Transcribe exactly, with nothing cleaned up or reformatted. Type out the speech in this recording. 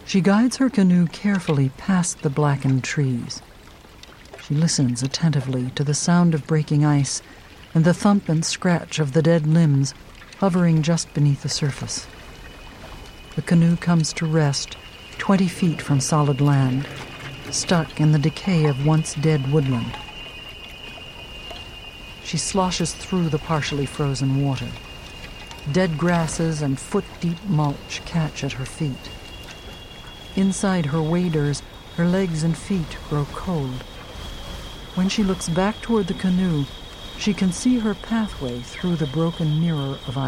She guides her canoe carefully past the blackened trees. She listens attentively to the sound of breaking ice and the thump and scratch of the dead limbs hovering just beneath the surface. The canoe comes to rest twenty feet from solid land, stuck in the decay of once dead woodland. She sloshes through the partially frozen water. Dead grasses and foot-deep mulch catch at her feet. Inside her waders, her legs and feet grow cold. When she looks back toward the canoe, she can see her pathway through the broken mirror of ice.